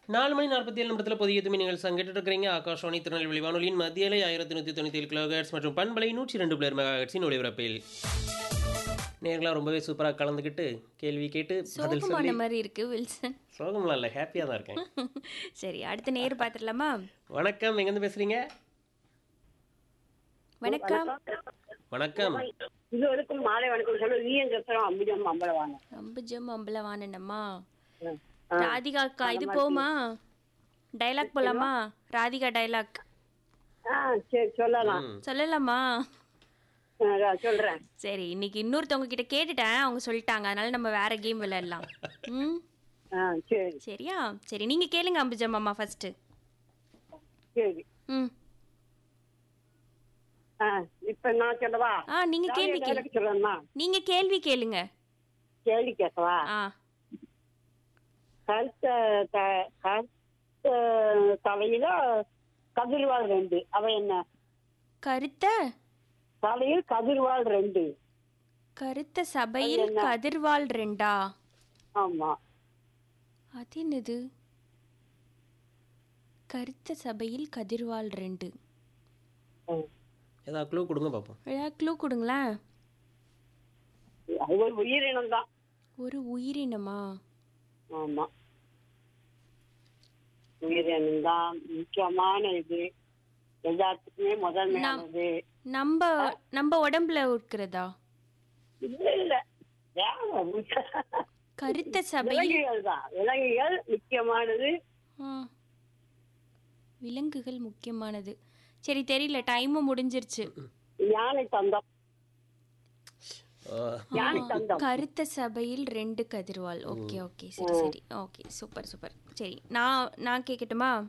4 மணி 47 நிமிடத்துல புதிய துமி நீங்கள் கேட்டுட்டு இருக்கிறீங்க. ஆகாஷவாணி திருநெல்வேலி வானொலியின் மத்திய அலை 1197 கிலோஹெர்ட்ஸ் மற்றும் பண்பலை 102 மெகாஹெர்ட்ஸின் ஒலிபரப்பில். நேர்களா ரொம்பவே சூப்பரா கலந்துக்கிட்டு கேள்வி கேட்டு பதில் சோகமான சொல்லி மாதிரி இருக்கு வில்சன். சோகம்லாம் இல்லை, ஹாப்பியாக தான் இருக்கேன். சரி, அடுத்த நேர் பார்த்துடலாமா? வணக்கம், எங்கேருந்து பேசுறீங்க? வணக்கம். வணக்கம். இதுவரைக்கும் மாலை வணக்கம் சொல்லு. வீரங்கத்திரம் அம்பிஜம் அம்பலவாங்க. அம்புஜம் அம்பலவானம்மா. ஆ. ராதிகா அக்கா, இது போமா? டைலாக் போலாமா? ராதிகா டைலாக் சரி சொல்லலாம். ம். சொல்லலாமா? சொல்றேன். சரி, இன்னைக்கு இன்னொருத்தவங்க கிட்ட கேட்டுட்டேன், அவங்க சொல்லிட்டாங்க, அதனால நம்ம வேற கேம் விளையாடலாம். ம், சரி சரியா? சரி, நீங்க கேளுங்க அம்புஜம் அம்மா ஃபர்ஸ்ட். சரி. ம், இப்ப நான் சொல்லவா? நீங்க கேள்வி கேளு. சொல்லணுமா? நீங்க கேள்வி கேளுங்க. கேள்வி கேட்கவா? கருத்த கருத்த தலையில கதிர்வாள் 2. அவ என்ன? கருத்த தலையில் கதிர்வாள் 2. கருத்த சபையில் அது என்ன? கதிர்வாள் 2. ஆமா. அது என்னது? கருத்த சபையில் கதிர்வாள் 2. ஏதாவது க்ளூ கொடுங்க பார்ப்போம். ஏதாவது க்ளூ கொடுங்களேன். அது ஒரு உயிரினம் தான். ஒரு உயிரினமா? ஆமா, உயிரினம் தான். முக்கியமான இது, எல்லாத்துக்குமே முதன்மையானது. நம்ம நம்ம உடம்புல இருக்கிறதா? இல்ல இல்ல, வேற கருத்த சபையில் விலங்குகள் தான். விலங்குகள் முக்கியமானது. ஆ, விலங்குகள் முக்கியமானது. சரி, தெரியல, டைமும் முடிஞ்சிருச்சு. யானை தந்தம். ஓ, யானை தந்தம். கருத்த சபையில் 2 கதிர்வாள். ஓகே ஓகே, சரி சரி, ஓகே, சூப்பர் சூப்பர். சரி, நான் கேட்கட்டுமா?